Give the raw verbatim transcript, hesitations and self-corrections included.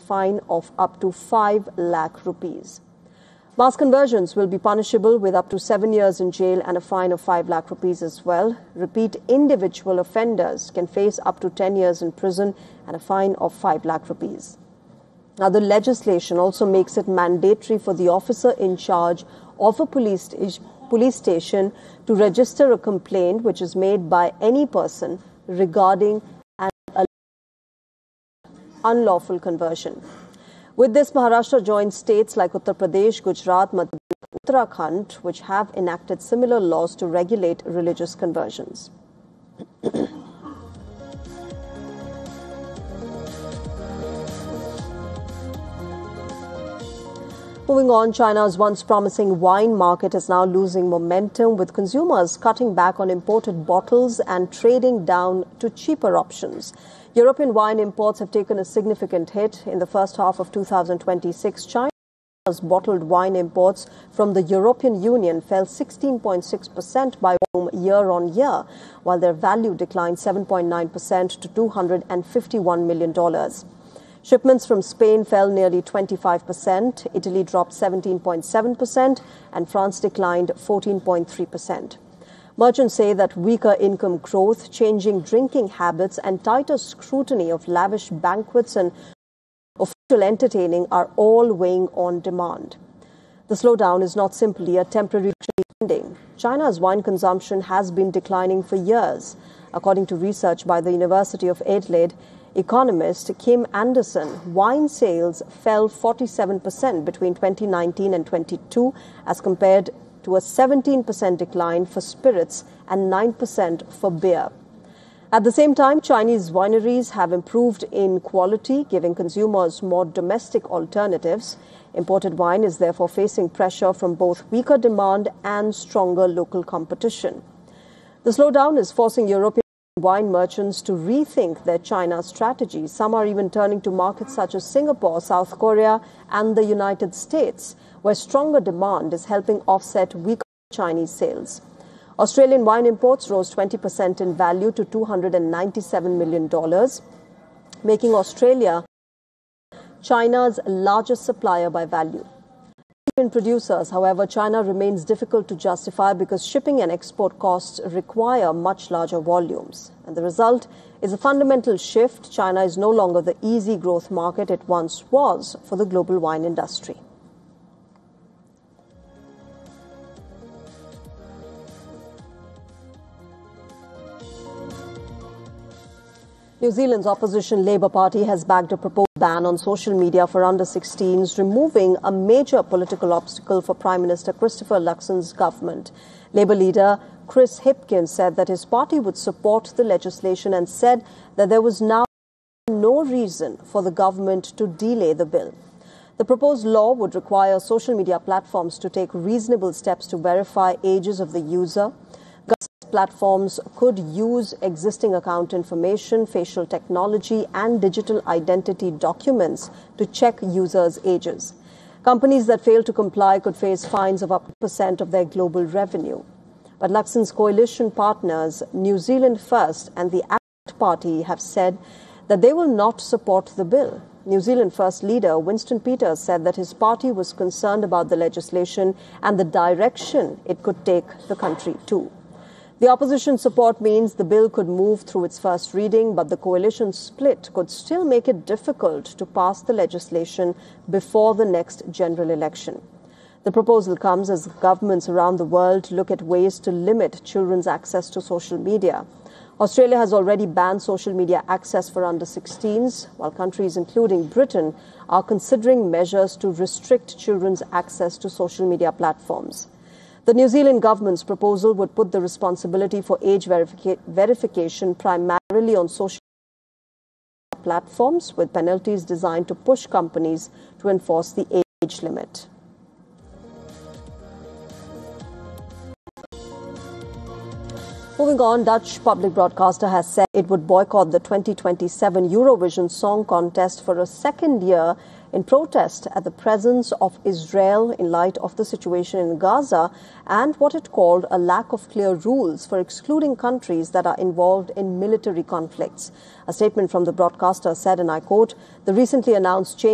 fine of up to five lakh rupees. Mass conversions will be punishable with up to seven years in jail and a fine of five lakh rupees as well. Repeat individual offenders can face up to ten years in prison and a fine of five lakh rupees. Now, the legislation also makes it mandatory for the officer in charge of a police, st- police station to register a complaint which is made by any person regarding an unlawful conversion. With this, Maharashtra joins states like Uttar Pradesh, Gujarat, Madhya Pradesh, and Uttarakhand, which have enacted similar laws to regulate religious conversions. Moving on, China's once promising wine market is now losing momentum, with consumers cutting back on imported bottles and trading down to cheaper options. European wine imports have taken a significant hit. In the first half of two thousand twenty-six, China's bottled wine imports from the European Union fell sixteen point six percent by volume year on year, while their value declined seven point nine percent to two hundred fifty-one million dollars. Shipments from Spain fell nearly twenty-five percent, Italy dropped seventeen point seven percent, and France declined fourteen point three percent. Merchants say that weaker income growth, changing drinking habits, and tighter scrutiny of lavish banquets and official entertaining are all weighing on demand. The slowdown is not simply a temporary trending. China's wine consumption has been declining for years. According to research by the University of Adelaide, economist Kim Anderson, wine sales fell forty-seven percent between twenty nineteen and twenty-two as compared to a seventeen percent decline for spirits and nine percent for beer. At the same time, Chinese wineries have improved in quality, giving consumers more domestic alternatives. Imported wine is therefore facing pressure from both weaker demand and stronger local competition. The slowdown is forcing European wine merchants to rethink their China strategy. Some are even turning to markets such as Singapore, South Korea, and the United States, where stronger demand is helping offset weaker Chinese sales. Australian wine imports rose twenty percent in value to two hundred ninety-seven million dollars, making Australia China's largest supplier by value. In producers, however, China remains difficult to justify because shipping and export costs require much larger volumes. And the result is a fundamental shift. China is no longer the easy growth market it once was for the global wine industry. New Zealand's opposition Labour Party has backed a proposed ban on social media for under sixteens, removing a major political obstacle for Prime Minister Christopher Luxon's government. Labour leader Chris Hipkins said that his party would support the legislation and said that there was now no reason for the government to delay the bill. The proposed law would require social media platforms to take reasonable steps to verify ages of the user. Platforms could use existing account information, facial technology, and digital identity documents to check users' ages. Companies that fail to comply could face fines of up to one percent of their global revenue. But Luxon's coalition partners, New Zealand First and the ACT Party, have said that they will not support the bill. New Zealand First leader Winston Peters said that his party was concerned about the legislation and the direction it could take the country to. The opposition support means the bill could move through its first reading, but the coalition split could still make it difficult to pass the legislation before the next general election. The proposal comes as governments around the world look at ways to limit children's access to social media. Australia has already banned social media access for under sixteens, while countries including Britain are considering measures to restrict children's access to social media platforms. The New Zealand government's proposal would put the responsibility for age verifica- verification primarily on social platforms, with penalties designed to push companies to enforce the age limit. Moving on, Dutch public broadcaster has said it would boycott the twenty twenty-seven Eurovision Song Contest for a second year in protest at the presence of Israel in light of the situation in Gaza and what it called a lack of clear rules for excluding countries that are involved in military conflicts. A statement from the broadcaster said, and I quote, "The recently announced change